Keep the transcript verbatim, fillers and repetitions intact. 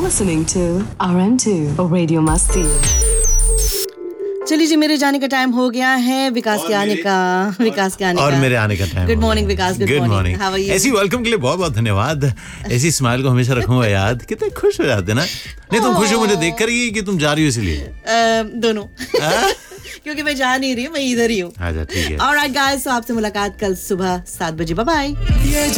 listening to R M two Radio Masti. चलिए जी, मेरे जाने का टाइम हो गया है, विकास के आने का विकास के आने और का मेरे आने का time. Good morning Vikas, good morning. How are you? ऐसी वेलकम के लिए बहुत बहुत धन्यवाद। ऐसी स्माइल को हमेशा रखूंगा याद। कितने खुश हो जाते ना। नहीं तुम खुश हो मुझे देख कर ही कि तुम जा रही हो इसलिए? दोनों। क्योंकि मैं जा नहीं रही हूँ, मैं इधर ही हूँ। अच्छा ठीक है। ऑलराइट गाइस, तो आपसे मुलाकात कल सुबह सात बजे। Bye bye.